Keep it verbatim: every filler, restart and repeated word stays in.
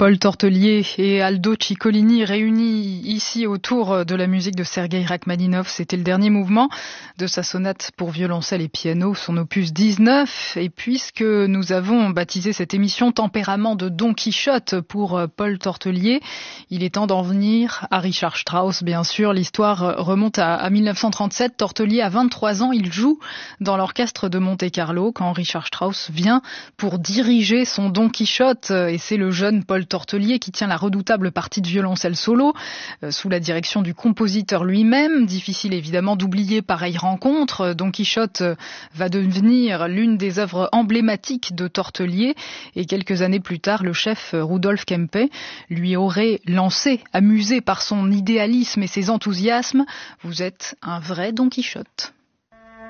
Paul Tortelier et Aldo Ciccolini réunis ici autour de la musique de Sergueï Rachmaninov. C'était le dernier mouvement de sa sonate pour violoncelle et piano, son opus dix-neuf. Et puisque nous avons baptisé cette émission Tempérament de Don Quichotte pour Paul Tortelier, il est temps d'en venir à Richard Strauss, bien sûr. L'histoire remonte à, à mille neuf cent trente-sept. Tortelier a vingt-trois ans. Il joue dans l'orchestre de Monte-Carlo quand Richard Strauss vient pour diriger son Don Quichotte. Et c'est le jeune Paul Tortelier qui tient la redoutable partie de violoncelle solo euh, sous la direction du compositeur lui-même. Difficile évidemment d'oublier pareille rencontre. Don Quichotte euh, va devenir l'une des œuvres emblématiques de Tortelier et quelques années plus tard, le chef euh, Rudolf Kempe lui aurait lancé, amusé par son idéalisme et ses enthousiasmes: vous êtes un vrai Don Quichotte.